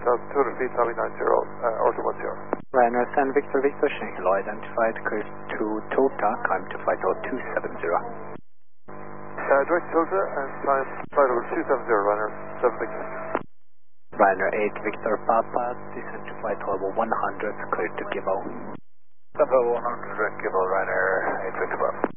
200 feet, Tommy 90, Orca 10. Ryanair San Victor Victor, Shanghai identified, cruise to Tota, climb to flight level 270. Direct Tota and time flight level 270, Ryanair 7 Victor. Ryanair 8 Victor Papa, descend to flight level 100, clear to Gibbo. Level 100, Gibbo, Ryanair 8 Victor Papa.